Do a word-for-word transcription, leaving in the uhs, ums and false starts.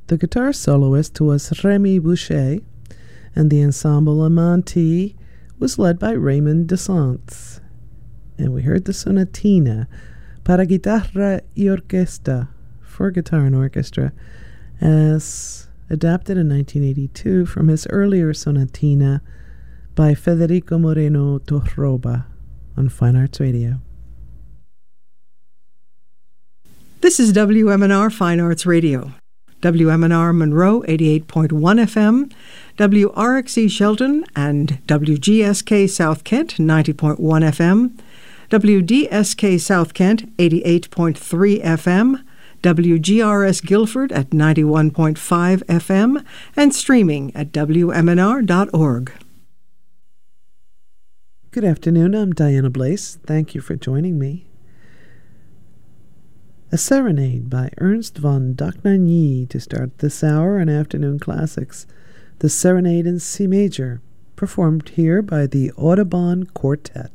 The guitar soloist was Remy Boucher, and the ensemble Amanti was led by Raymond Descentes. And we heard the Sonatina para guitarra y orquesta, for guitar and orchestra, as adapted in nineteen eighty-two from his earlier Sonatina by Federico Moreno Torroba on Fine Arts Radio. This is W M N R Fine Arts Radio. W M N R Monroe eighty-eight point one F M, W R X E Shelton and W G S K South Kent ninety point one F M, W D S K South Kent eighty-eight point three F M, W G R S Guilford at ninety-one point five F M, and streaming at W M N R dot org. Good afternoon, I'm Diana Blaze. Thank you for joining me. A Serenade by Ernst von Dohnanyi to start this hour on Afternoon Classics. The Serenade in C Major, performed here by the Audubon Quartet.